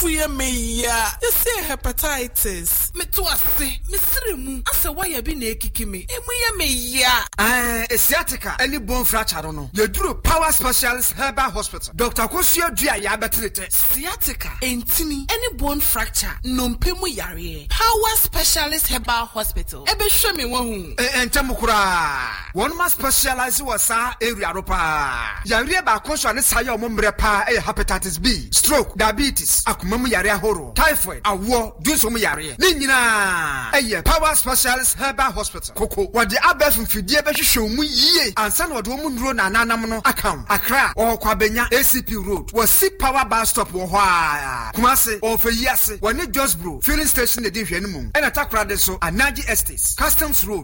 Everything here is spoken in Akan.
fuye me ya. You say hepatitis. Me to ase. Me siremu. Asa why ya bi na ekiki me. Emu me ya. Sciatica. Any bone fracture no. You do Power Specialist Herbal Hospital. Dr. Kosio Dia ya betrete. Sciatica. Entini. Any bone fracture. Nompemu yare. Power Specialist Herbal Hospital. Ebe show me one. Entemukura. One must specialize was area ropa. Yare ba konswa ne saya omombre pa hepatitis B, stroke, diabetes, akumamu yare horo, typhoid, awo, dunso mu yare. Ni nyina Power Specialist Herbal Hospital. Koko wode abef mfidie be hwehwe mu yie. Ansa na wode mu nduro na nanam no akam. Accra or Kwabenya ACP Road. Was see Power Bar Stop wo hwa. Kumase or Feyase. Wani Just Bro filling station de hwenu mu. And Atakra de so Anaji Estates, Customs Road.